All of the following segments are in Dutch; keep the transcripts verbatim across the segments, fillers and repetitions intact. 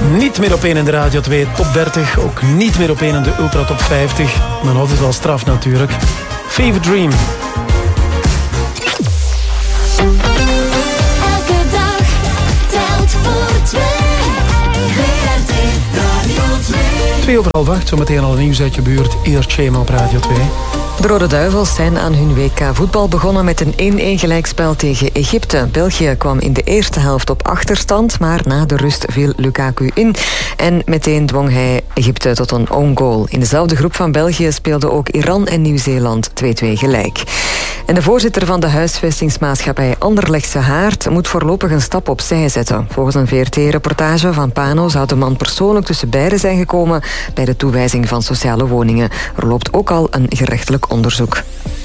Niet meer op één in de Radio twee Top dertig. Ook niet meer op één in de Ultra Top vijftig. Maar dat is wel straf natuurlijk. Fever Dream. Elke dag telt voor twee. V R T Radio twee. Twee over half acht, zometeen al nieuws uit je buurt. Eerst Shema op Radio twee. De Rode Duivels zijn aan hun W K voetbal begonnen met een één-één gelijkspel tegen Egypte. België kwam in de eerste helft op achterstand, maar na de rust viel Lukaku in. En meteen dwong hij Egypte tot een own goal. In dezelfde groep van België speelden ook Iran en Nieuw-Zeeland twee-twee gelijk. En de voorzitter van de huisvestingsmaatschappij Anderlechtse Haard moet voorlopig een stap opzij zetten. Volgens een V R T-reportage van Pano zou de man persoonlijk tussen beiden zijn gekomen bij de toewijzing van sociale woningen. Er loopt ook al een gerechtelijk onderzoek.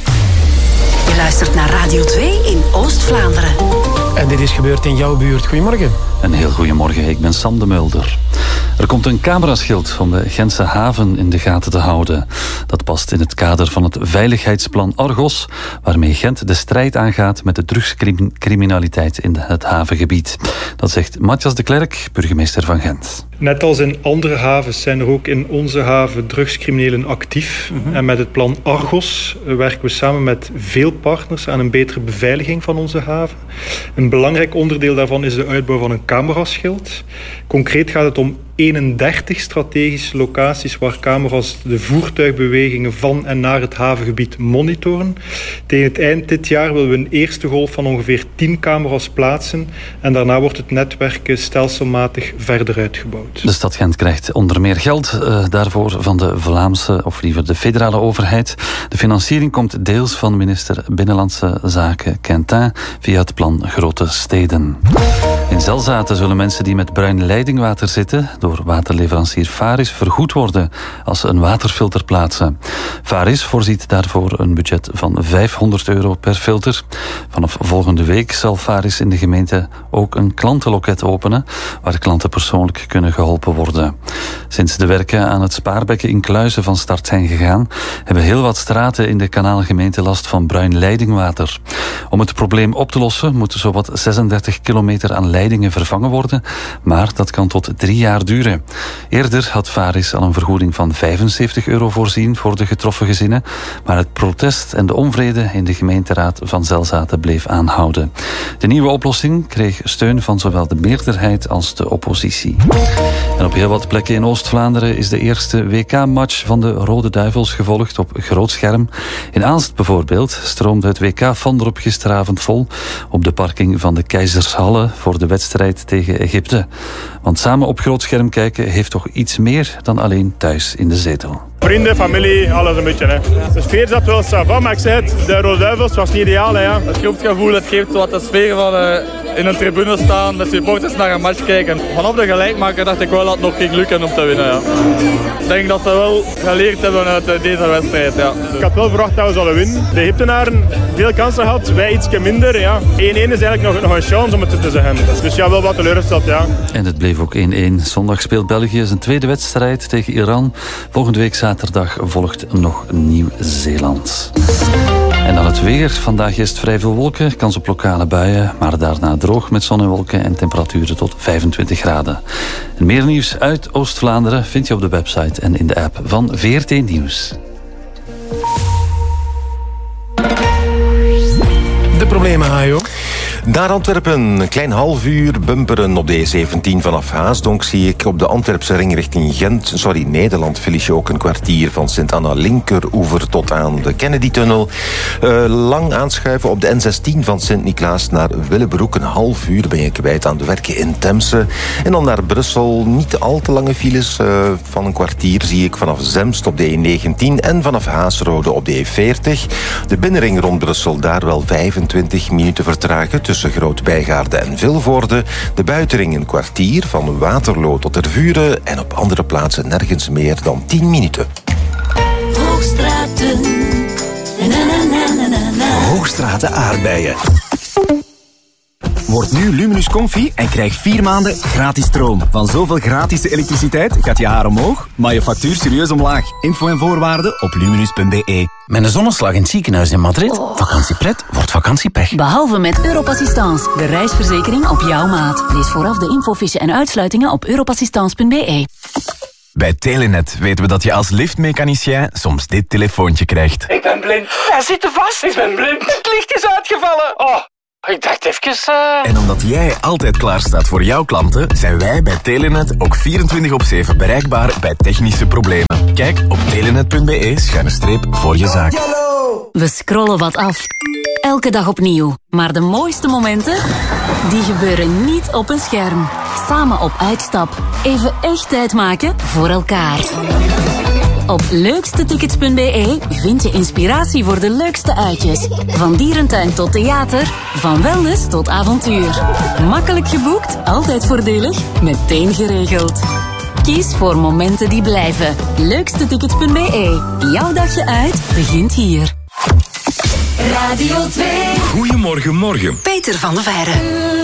Je luistert naar Radio twee in Oost-Vlaanderen. En dit is gebeurd in jouw buurt. Goedemorgen. Een heel goedemorgen, ik ben Sam de Mulder. Er komt een cameraschild om de Gentse haven in de gaten te houden. Dat past in het kader van het veiligheidsplan Argos, waarmee Gent de strijd aangaat met de drugscriminaliteit in het havengebied. Dat zegt Matthias de Klerk, burgemeester van Gent. Net als in andere havens zijn er ook in onze haven drugscriminelen actief. Mm-hmm. En met het plan Argos werken we samen met veel partners aan een betere beveiliging van onze haven. Een belangrijk onderdeel daarvan is de uitbouw van een cameraschild. Concreet gaat het om eenendertig strategische locaties waar camera's de voertuigbewegingen van en naar het havengebied monitoren. Tegen het eind dit jaar willen we een eerste golf van ongeveer tien camera's plaatsen en daarna wordt het netwerk stelselmatig verder uitgebouwd. De stad Gent krijgt onder meer geld uh, daarvoor van de Vlaamse, of liever de federale overheid. De financiering komt deels van minister Binnenlandse Zaken Quentin via het plan Grote Steden. In Zelzaten zullen mensen die met bruin leidingwater zitten door waterleverancier Varis vergoed worden als ze een waterfilter plaatsen. Varis voorziet daarvoor een budget van vijfhonderd euro per filter. Vanaf volgende week zal Varis in de gemeente ook een klantenloket openen waar klanten persoonlijk kunnen geholpen worden. Sinds de werken aan het Spaarbekken in Kluizen van start zijn gegaan, hebben heel wat straten in de Kanaalgemeente last van bruin leidingwater. Om het probleem op te lossen moeten zowat zesendertig kilometer aan leidingen vervangen worden, maar dat kan tot drie jaar duren. Eerder had Varis al een vergoeding van vijfenzeventig euro voorzien voor de getroffen gezinnen, maar het protest en de onvrede in de gemeenteraad van Zelzaten bleef aanhouden. De nieuwe oplossing kreeg steun van zowel de meerderheid als de oppositie. En op heel wat plekken in Oost-Vlaanderen is de eerste W K-match van de Rode Duivels gevolgd op groot scherm. In Aalst bijvoorbeeld stroomde het W K Vanderop gisteravond vol op de parking van de Keizershalle voor de wedstrijd tegen Egypte. Want samen op groot scherm kijken heeft toch iets meer dan alleen thuis in de zetel. Vrienden, familie, alles een beetje. Hè. De sfeer zat wel savant, maar ik zei het, de Rode Duivels was niet ideaal. Hè, ja. Het groepsgevoel, het geeft wat de sfeer van uh, in een tribune staan, met supporters naar een match kijken. Vanaf de gelijkmaker dacht ik wel dat het nog ging lukken om te winnen. Ja. Ik denk dat ze wel geleerd hebben uit uh, deze wedstrijd. Ja. Ik had wel verwacht dat we zouden winnen. De Egyptenaren veel kansen gehad, wij ietsje minder. Ja. één-één is eigenlijk nog, nog een chance om het te zeggen. Dus ja, wel wat teleurgesteld, ja. En het bleef ook één-één. Zondag speelt België zijn tweede wedstrijd tegen Iran. Volgende week zaterdag volgt nog Nieuw-Zeeland. En dan het weer. Vandaag is het vrij veel wolken, kans op lokale buien, maar daarna droog met zon en wolken en temperaturen tot vijfentwintig graden. En meer nieuws uit Oost-Vlaanderen vind je op de website en in de app van V R T Nieuws. De problemen, Hajo. Naar Antwerpen, een klein half uur bumperen op de E zeventien vanaf Haasdonk zie ik. Op de Antwerpse ring richting Gent, sorry, Nederland, verlies je ook een kwartier van Sint-Anna linkeroever tot aan de Kennedy-tunnel. Uh, lang aanschuiven op de N zestien van Sint-Niklaas naar Willebroek. Een half uur ben je kwijt aan de werken in Temse. En dan naar Brussel, niet al te lange files uh, van een kwartier zie ik vanaf Zemst op de E negentien en vanaf Haasrode op de E veertig. De binnenring rond Brussel, daar wel vijfentwintig minuten vertragen tussen Groot-Bijgaarde en Vilvoorde. De buitenring een kwartier van Waterloo tot Tervuren en op andere plaatsen nergens meer dan tien minuten. Hoogstraten. Na, na, na, na, na. Hoogstraten aardbeien. Word nu Luminus Comfy en krijg vier maanden gratis stroom. Van zoveel gratis elektriciteit gaat je haar omhoog, maar je factuur serieus omlaag. Info en voorwaarden op luminus punt b e. Met een zonneslag in het ziekenhuis in Madrid. Oh. Vakantiepret wordt vakantiepech. Behalve met Europassistance, de reisverzekering op jouw maat. Lees vooraf de infofiche en uitsluitingen op europassistance punt b e. Bij Telenet weten we dat je als liftmechanicien soms dit telefoontje krijgt. Ik ben blind. Hij zit er vast. Ik ben blind. Het licht is uitgevallen. Oh, ik dacht even... Uh... En omdat jij altijd klaar staat voor jouw klanten, zijn wij bij Telenet ook vierentwintig op zeven bereikbaar bij technische problemen. Kijk op telenet punt b e schuine streep voor je zaak. We scrollen wat af. Elke dag opnieuw. Maar de mooiste momenten, die gebeuren niet op een scherm. Samen op uitstap. Even echt tijd maken voor elkaar. Op leukstetickets punt b e vind je inspiratie voor de leukste uitjes. Van dierentuin tot theater, van wellness tot avontuur. Makkelijk geboekt, altijd voordelig, meteen geregeld. Kies voor momenten die blijven. leukstetickets punt b e. Jouw dagje uit begint hier. Radio twee. Goedemorgen, morgen. Peter van der Veijren.